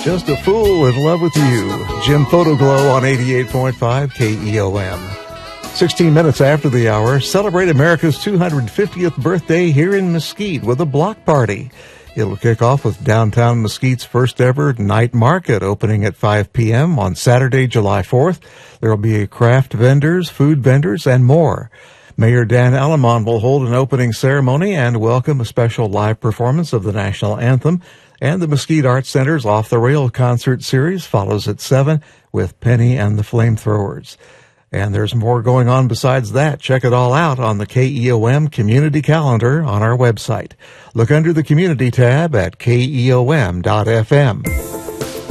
Just a Fool in Love with You. Jim Photoglow on 88.5 KEOM. 16 minutes after the hour, celebrate America's 250th birthday here in Mesquite with a block party. It'll kick off with downtown Mesquite's first ever night market opening at 5 p.m. on Saturday, July 4th. There will be craft vendors, food vendors, and more. Mayor Dan Alamon will hold an opening ceremony and welcome a special live performance of the national anthem. And the Mesquite Arts Center's Off the Rail concert series follows at 7 with Penny and the Flamethrowers. And there's more going on besides that. Check it all out on the KEOM community calendar on our website. Look under the community tab at keom.fm.